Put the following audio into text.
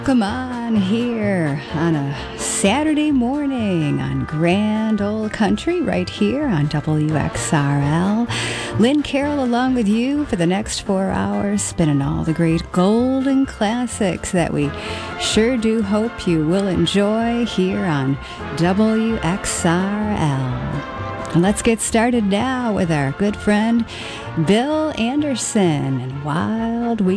Come on here on a Saturday morning on Grand Old Country right here on WXRL. Lynn Carroll along with you for the next 4 hours, spinning all the great golden classics that we sure do hope you will enjoy here on WXRL. And let's get started now with our good friend Bill Anderson and Wild Week.